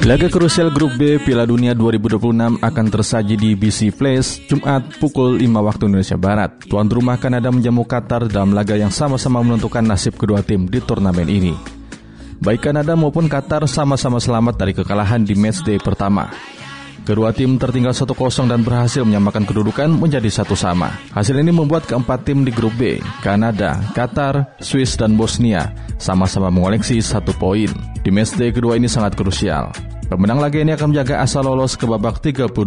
Laga krusial Grup B Piala Dunia 2026 akan tersaji di BC Place Jumat pukul 5 waktu Indonesia Barat. Tuan rumah Kanada menjamu Qatar dalam laga yang sama-sama menentukan nasib kedua tim di turnamen ini. Baik Kanada maupun Qatar sama-sama selamat dari kekalahan di matchday pertama. Kedua tim tertinggal 1-0 dan berhasil menyamakan kedudukan menjadi 1-1. Hasil ini membuat keempat tim di Grup B, Kanada, Qatar, Swiss, dan Bosnia sama-sama mengoleksi 1 poin. Di matchday kedua ini sangat krusial. Pemenang laga ini akan menjaga asa lolos ke babak 32